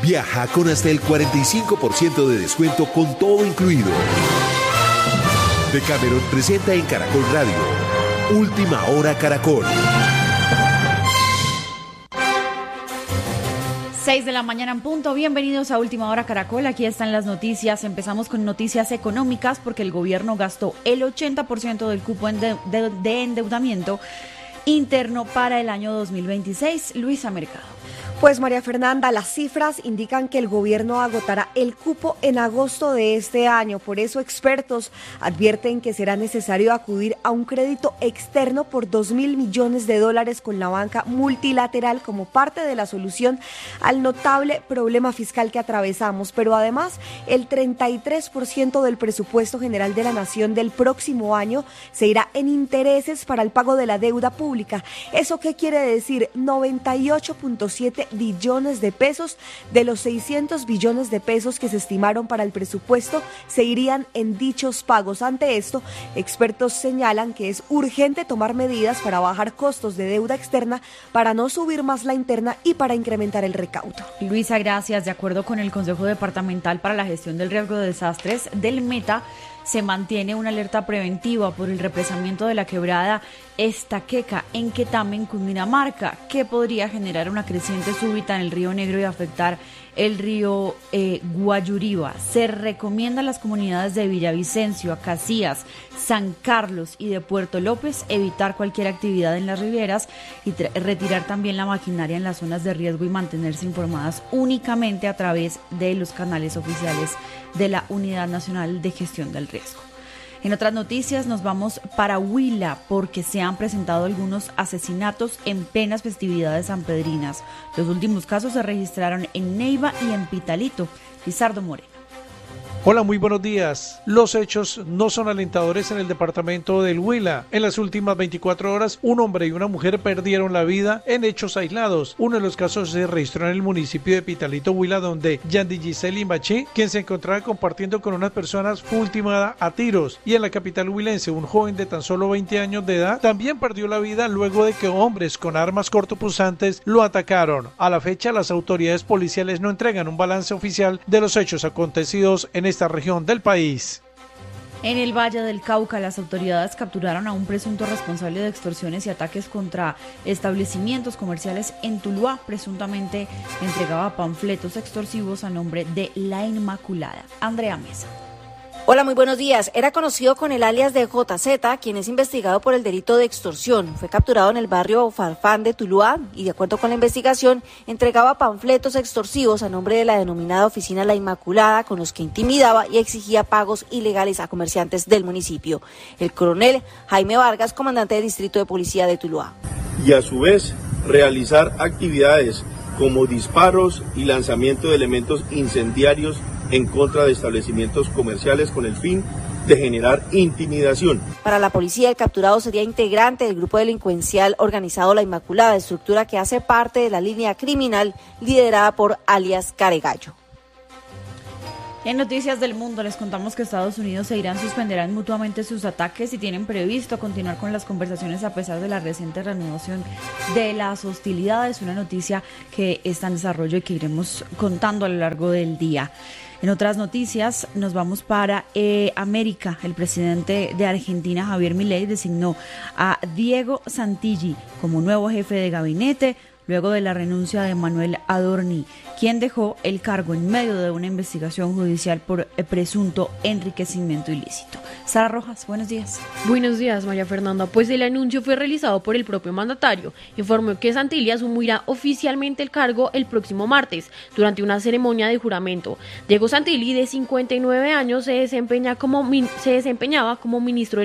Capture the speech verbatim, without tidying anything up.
Viaja con hasta el cuarenta y cinco por ciento de descuento con todo incluido. Decameron presenta en Caracol Radio, Última Hora Caracol. seis de la mañana en punto, bienvenidos a Última Hora Caracol, aquí están las noticias. Empezamos con noticias económicas porque el gobierno gastó el ochenta por ciento del cupo de, de, de endeudamiento interno para el año dos mil veintiséis. Luisa Mercado. Pues María Fernanda, las cifras indican que el gobierno agotará el cupo en agosto de este año. Por eso expertos advierten que será necesario acudir a un crédito externo por dos mil millones de dólares con la banca multilateral como parte de la solución al notable problema fiscal que atravesamos. Pero además, el treinta y tres por ciento del presupuesto general de la nación del próximo año se irá en intereses para el pago de la deuda pública. ¿Eso qué quiere decir? noventa y ocho punto siete billones de pesos de los seiscientos billones de pesos que se estimaron para el presupuesto se irían en dichos pagos. Ante esto, expertos señalan que es urgente tomar medidas para bajar costos de deuda externa, para no subir más la interna y para incrementar el recaudo. Luisa, gracias. De acuerdo con el Consejo Departamental para la Gestión del Riesgo de Desastres del Meta, se mantiene una alerta preventiva por el represamiento de la quebrada Estaqueca en Quetame, en Cundinamarca, que podría generar una creciente súbita en el río Negro y afectar el río eh, Guayuriba. Se recomienda a las comunidades de Villavicencio, Acacías, San Carlos y de Puerto López evitar cualquier actividad en las riberas y tra- retirar también la maquinaria en las zonas de riesgo y mantenerse informadas únicamente a través de los canales oficiales de la Unidad Nacional de Gestión del Riesgo. En otras noticias nos vamos para Huila porque se han presentado algunos asesinatos en plenas festividades sanpedrinas. Los últimos casos se registraron en Neiva y en Pitalito. Lizardo Moreno. Hola, muy buenos días. Los hechos no son alentadores en el departamento del Huila. En las últimas veinticuatro horas, un hombre y una mujer perdieron la vida en hechos aislados. Uno de los casos se registró en el municipio de Pitalito, Huila, donde Yandy Giselle Imbaché, quien se encontraba compartiendo con unas personas, fue ultimada a tiros. Y en la capital huilense, un joven de tan solo veinte años de edad también perdió la vida luego de que hombres con armas cortopunzantes lo atacaron. A la fecha, las autoridades policiales no entregan un balance oficial de los hechos acontecidos en esta región del país. En el Valle del Cauca, las autoridades capturaron a un presunto responsable de extorsiones y ataques contra establecimientos comerciales en Tuluá. Presuntamente entregaba panfletos extorsivos a nombre de La Inmaculada. Andrea Mesa. Hola, muy buenos días. Era conocido con el alias de J Z, quien es investigado por el delito de extorsión. Fue capturado en el barrio Farfán de Tuluá y, de acuerdo con la investigación, entregaba panfletos extorsivos a nombre de la denominada Oficina La Inmaculada, con los que intimidaba y exigía pagos ilegales a comerciantes del municipio. El coronel Jaime Vargas, comandante del Distrito de Policía de Tuluá. Y a su vez, realizar actividades como disparos y lanzamiento de elementos incendiarios en contra de establecimientos comerciales con el fin de generar intimidación. Para la policía, el capturado sería integrante del grupo delincuencial organizado La Inmaculada, estructura que hace parte de la línea criminal liderada por alias Caregallo. En Noticias del Mundo les contamos que Estados Unidos e Irán suspenderán mutuamente sus ataques y tienen previsto continuar con las conversaciones a pesar de la reciente reanudación de las hostilidades. Una noticia que está en desarrollo y que iremos contando a lo largo del día. En otras noticias nos vamos para eh, América. El presidente de Argentina, Javier Milei, designó a Diego Santilli como nuevo jefe de gabinete luego de la renuncia de Manuel Adorni, quien dejó el cargo en medio de una investigación judicial por presunto enriquecimiento ilícito. Sara Rojas, buenos días. Buenos días, María Fernanda. Pues el anuncio fue realizado por el propio mandatario. Informó que Santilli asumirá oficialmente el cargo el próximo martes, durante una ceremonia de juramento. Diego Santilli, de cincuenta y nueve años, se desempeña como, se desempeñaba como ministro del